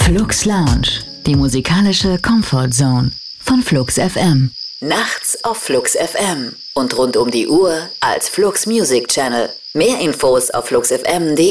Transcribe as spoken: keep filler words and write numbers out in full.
Flux Lounge, die musikalische Comfort Zone von Flux F M. Nachts auf Flux F M und rund um die Uhr als Flux Music Channel. Mehr Infos auf flux f m punkt d e.